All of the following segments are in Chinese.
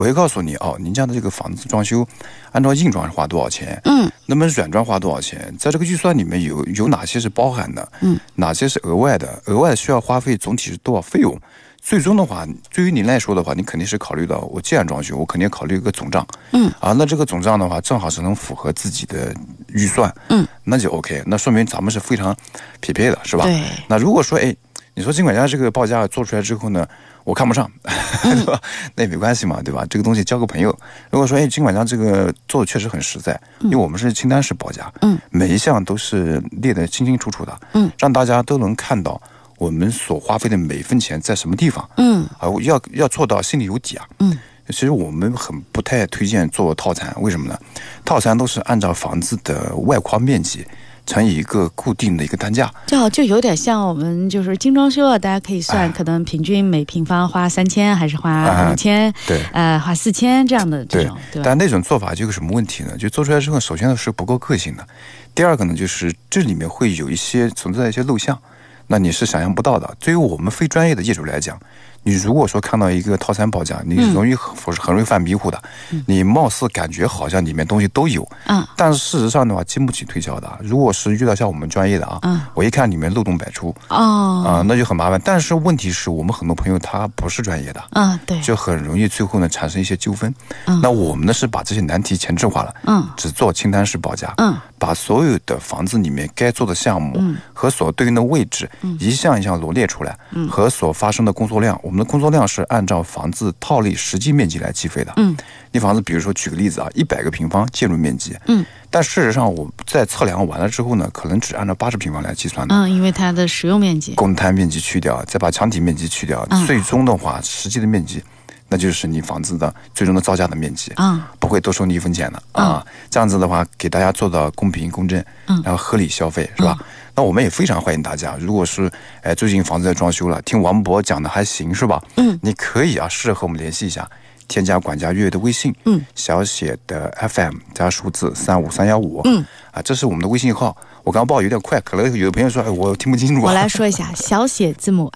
我会告诉你哦，您家的这个房子装修，按照硬装花多少钱？那么软装花多少钱？在这个预算里面有哪些是包含的？哪些是额外的？额外需要花费总体是多少费用？最终的话，对于您来说的话，你肯定是考虑到我既然装修，我肯定考虑一个总账。那这个总账的话，正好是能符合自己的预算。那就 OK， 那说明咱们是非常匹配的，是吧？ 对。 那如果说你说金管家这个报价做出来之后呢，我看不上，对吧？那也没关系嘛，对吧？这个东西交个朋友。如果说金管家这个做的确实很实在，因为我们是清单式报价，每一项都是列得清清楚楚的，让大家都能看到我们所花费的每一分钱在什么地方，要做到心里有底啊。其实我们很不太推荐做套餐，为什么呢？套餐都是按照房子的外框面积乘以一个固定的一个单价， 就有点像我们就是精装修啊，大家可以算，可能平均每平方花3000还是花5000， 对， 花4000这样的这种，对吧？ 但那种做法就有个什么问题呢？就做出来之后，首先是不够个性的，第二个呢，就是这里面会有存在一些漏项，那你是想象不到的。对于我们非专业的业主来讲，你如果说看到一个套餐报价，你很容易犯迷糊的。你貌似感觉好像里面东西都有，但是事实上的话经不起推敲的。如果是遇到像我们专业的我一看里面漏洞百出那就很麻烦。但是问题是我们很多朋友他不是专业的对， 就很容易最后呢产生一些纠纷。那我们呢是把这些难题前置化了，只做清单式报价，把所有的房子里面该做的项目和所对应的位置一项一项罗列出来，和所发生的工作量。我们的工作量是按照房子套利实际面积来计费的。你房子比如说举个例子100个平方建筑面积，但事实上我在测量完了之后呢，可能只按照80平方来计算的。 因为它的使用面积、 公摊面积去掉，再把墙体面积去掉，最终的话实际的面积那就是你房子的最终的造价的面积不会多收你1分钱的这样子的话给大家做到公平公正，然后合理消费，是吧？那我们也非常欢迎大家，如果是最近房子在装修了，听王博讲的还行，是吧？你可以试着和我们联系一下，添加管家月月的微信，小写的 FM 加数字35315，这是我们的微信号。我刚报有点快，可能有的朋友说我听不清楚。 我来说一下，小写字母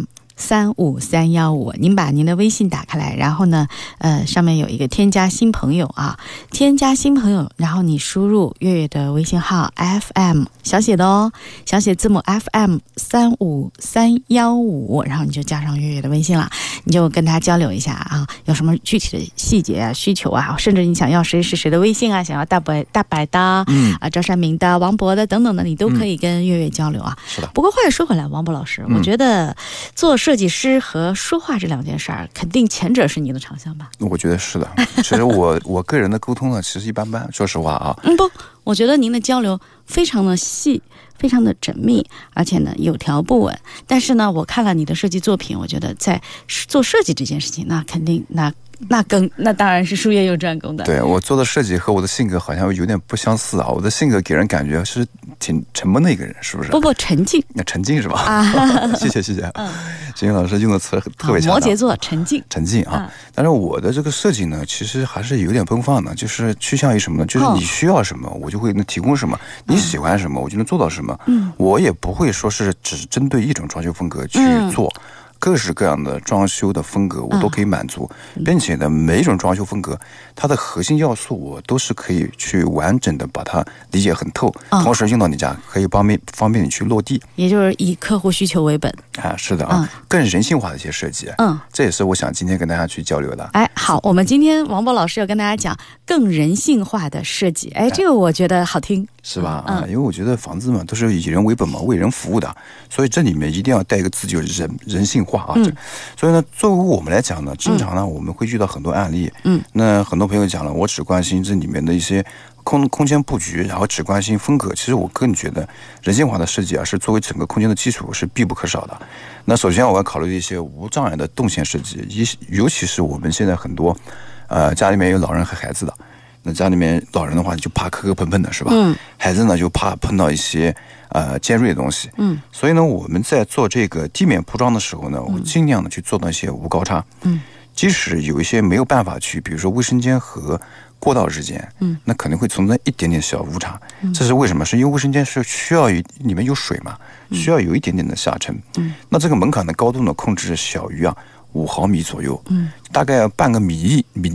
FM35315，您把您的微信打开来，然后呢，上面有一个添加新朋友添加新朋友，然后你输入月月的微信号 FM 小写的小写字母 FM35315，然后你就加上月月的微信了，你就跟他交流一下有什么具体的细节需求甚至你想要谁是谁的微信想要大白的赵善明的、王博的等等的，你都可以跟月月交流是的。 不过话又说回来，王博老师，我觉得做设计师和说话这两件事儿，肯定前者是你的长项吧？ 我觉得是的。其实我个人的沟通呢，其实一般般，说实话不，我觉得您的交流非常的细，非常的缜密，而且呢有条不紊。但是呢，我看了你的设计作品，我觉得在做设计这件事情，那肯定那当然是术业有专攻的。对， 我做的设计和我的性格好像有点不相似我的性格给人感觉是挺沉闷的一个人，是不是？ 不，沉静。 那沉静是吧？谢谢。金老师用的词特别恰当。 摩羯座沉静但是我的这个设计呢，其实还是有点奔放的，就是趋向于什么呢？就是你需要什么，我就会能提供什么；你喜欢什么，我就能做到什么。我也不会说是只针对一种装修风格去做。各式各样的装修的风格我都可以满足，并且呢，每一种装修风格它的核心要素我都是可以去完整的把它理解很透，同时用到你家可以方便你去落地， 也就是以客户需求为本是的更人性化的一些设计这也是我想今天跟大家去交流的。 好，我们今天王博老师要跟大家讲更人性化的设计，这个我觉得好听， 是吧？因为我觉得房子嘛都是以人为本嘛，为人服务的，所以这里面一定要带一个字，就是人性化所以呢，作为我们来讲呢，经常呢我们会遇到很多案例，那很多朋友讲了，我只关心这里面的一些空间布局，然后只关心风格。其实我个人觉得，人性化的设计是作为整个空间的基础是必不可少的。那首先我要考虑一些无障碍的动线设计，尤其是我们现在很多家里面有老人和孩子的。那家里面老人的话就怕磕磕碰碰的是吧？孩子呢就怕碰到一些尖锐的东西。所以呢我们在做这个地面铺装的时候呢，我尽量的去做到一些无高差。即使有一些没有办法去，比如说卫生间和过道之间，那可能会存在一点点小误差。这是为什么？是因为卫生间是需要里面有水嘛，需要有一点点的下沉。那这个门槛的高度呢，控制小于5毫米左右，大概半个米